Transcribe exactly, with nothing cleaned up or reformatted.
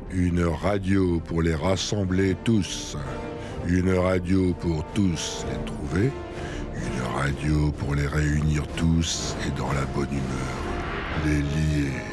Une radio pour les rassembler tous. Une radio pour tous les trouver. Une radio pour les réunir tous et dans la bonne humeur. Les lier.